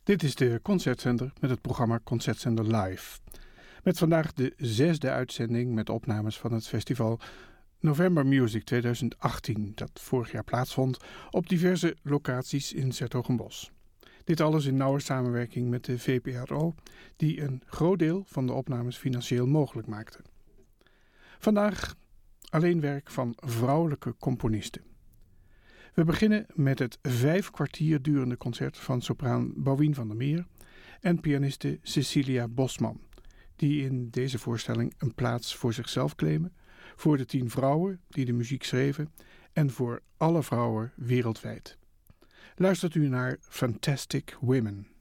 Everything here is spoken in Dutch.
Dit is de Concertzender met het programma Concertzender Live. Met vandaag de 6e uitzending met opnames van het festival November Music 2018, dat vorig jaar plaatsvond op diverse locaties in 's-Hertogenbosch. Dit alles in nauwe samenwerking met de VPRO, die een groot deel van de opnames financieel mogelijk maakte. Vandaag alleen werk van vrouwelijke componisten. We beginnen met het 5 kwartier durende concert van sopraan Bouwien van der Meer en pianiste Cecilia Bosman, die in deze voorstelling een plaats voor zichzelf claimen, voor de 10 vrouwen die de muziek schreven en voor alle vrouwen wereldwijd. Luistert u naar Fantastic Women.